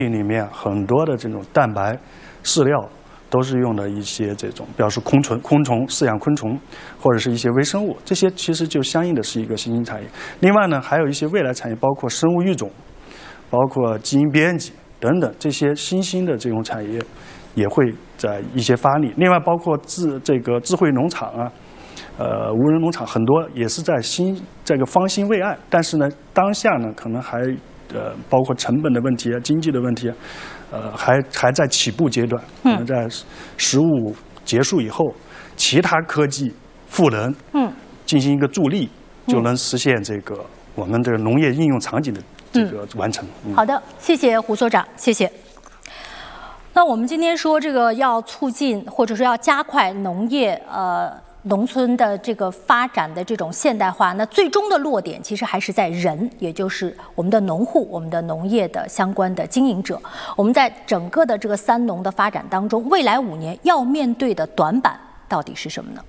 里面很多的这种蛋白饲料都是用的一些这种，比方说昆虫饲养昆虫，或者是一些微生物，这些其实就相应的是一个新兴产业。另外呢，还有一些未来产业，包括生物育种，包括基因编辑等等这些新兴的这种产业，也会在一些发力。另外，包括这个智慧农场啊。无人农场很多也是在这个方兴未艾，但是呢，当下呢可能还包括成本的问题啊、经济的问题，还在起步阶段。可能在15结束以后，其他科技赋能，进行一个助力，就能实现这个我们这个农业应用场景的这个完成。 好的，谢谢胡所长，谢谢。那我们今天说这个要促进或者说要加快农业农村的这个发展的这种现代化，那最终的落点其实还是在人，也就是我们的农户、我们的农业的相关的经营者。我们在整个的这个三农的发展当中，未来5年要面对的短板到底是什么呢？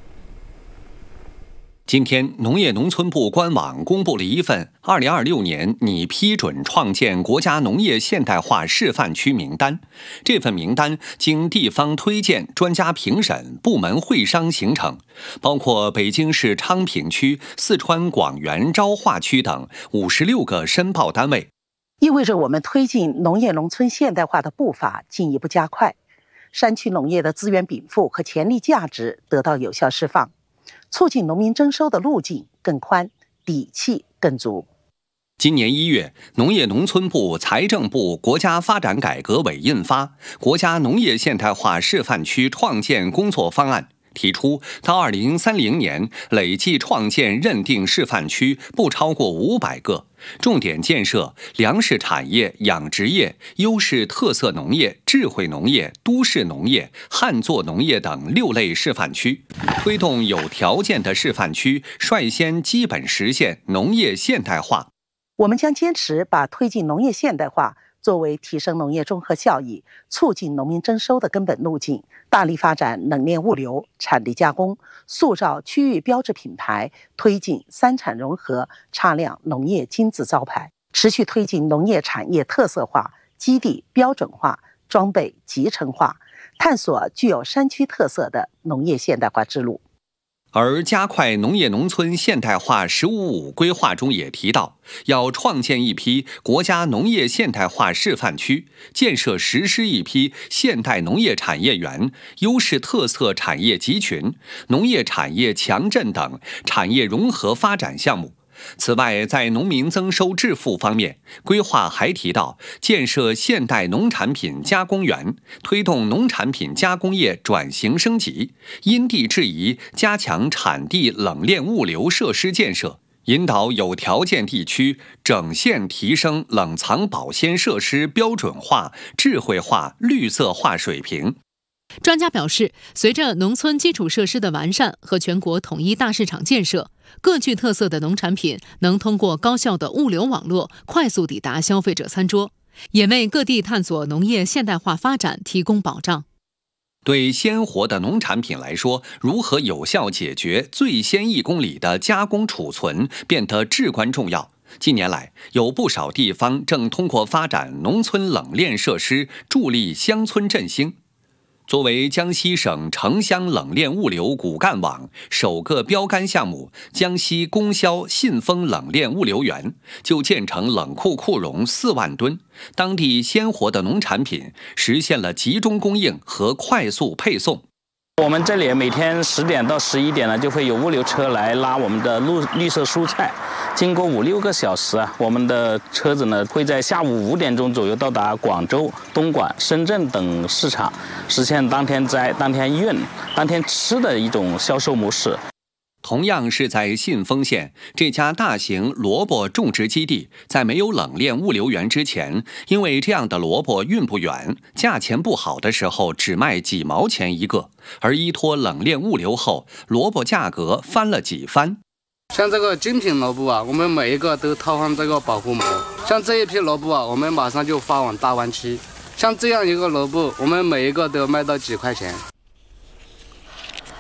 今天，农业农村部官网公布了一份2026年拟批准创建国家农业现代化示范区名单。这份名单经地方推荐、专家评审、部门会商形成，包括北京市昌平区、四川广元昭化区等56个申报单位， 意味着我们推进农业农村现代化的步伐进一步加快，山区农业的资源禀赋和潜力价值得到有效释放。促进农民征收的路径更宽，底气更足。 今年1月，农业农村部、财政部国家发展改革委印发《国家农业现代化示范区创建工作方案》，提出到2030年累计创建认定示范区不超过500个，重点建设粮食产业、养殖业、优势特色农业、智慧农业、都市农业、旱作农业等6类示范区，推动有条件的示范区率先基本实现农业现代化。 我们将坚持把推进农业现代化作为提升农业综合效益、促进农民征收的根本路径，大力发展冷链物流、产地加工，塑造区域标志品牌，推进3产融合，擦亮农业金字招牌，持续推进农业产业特色化、基地标准化、装备集成化，探索具有山区特色的农业现代化之路。 而加快农业农村现代化“15+5”规划中也提到，要创建一批国家农业现代化示范区，建设实施一批现代农业产业园、优势特色产业集群、农业产业强镇等产业融合发展项目。此外，在农民增收致富方面，规划还提到建设现代农产品加工园，推动农产品加工业转型升级，因地制宜加强产地冷链物流设施建设，引导有条件地区整线提升冷藏保鲜设施标准化、智慧化、绿色化水平。 专家表示，随着农村基础设施的完善和全国统一大市场建设，各具特色的农产品能通过高效的物流网络快速抵达消费者餐桌，也为各地探索农业现代化发展提供保障。 对鲜活的农产品来说，如何有效解决最先1公里的加工储存变得至关重要。近年来，有不少地方正通过发展农村冷链设施，助力乡村振兴。作为江西省城乡冷链物流骨干网首个标杆项目，江西供销信丰冷链物流园就建成冷库库容4万吨，当地鲜活的农产品实现了集中供应和快速配送。 我们这里每天10点到11点呢，就会有物流车来拉我们的绿色蔬菜，经过5-6个小时啊，我们的车子呢会在下午5点钟左右到达广州、东莞、深圳等市场，实现当天摘、当天运、当天吃的一种销售模式。 同样是在信丰县，这家大型萝卜种植基地在没有冷链物流园之前，因为这样的萝卜运不远，价钱不好的时候只卖几毛钱一个，而依托冷链物流后，萝卜价格翻了几番。 像这个精品萝卜啊，我们每一个都套上这个保护膜。像这一批萝卜啊，我们马上就发往大湾区。像这样一个萝卜，我们每一个都卖到几块钱。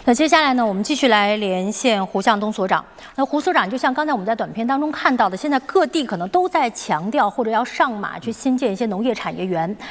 那接下来呢，我们继续来连线胡向东所长。那胡所长，就像刚才我们在短片当中看到的，现在各地可能都在强调或者要上马去新建一些农业产业园。